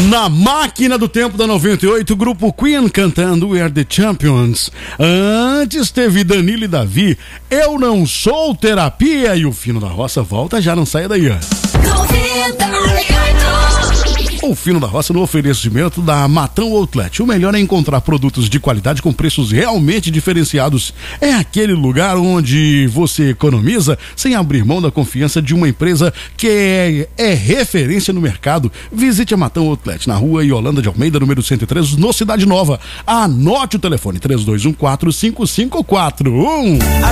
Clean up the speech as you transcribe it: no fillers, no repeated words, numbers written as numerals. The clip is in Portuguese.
Na máquina do tempo da 98, grupo Queen cantando We Are The Champions. Antes teve Danilo e Davi, Eu Não Sou Terapia, e o Fino da Roça volta, já não saia daí, ó. O Fino da Roça no oferecimento da Matão Outlet. O melhor é encontrar produtos de qualidade com preços realmente diferenciados. É aquele lugar onde você economiza sem abrir mão da confiança de uma empresa que é referência no mercado. Visite a Matão Outlet na rua Yolanda de Almeida, número 103, no Cidade Nova. Anote o telefone 3214-5541.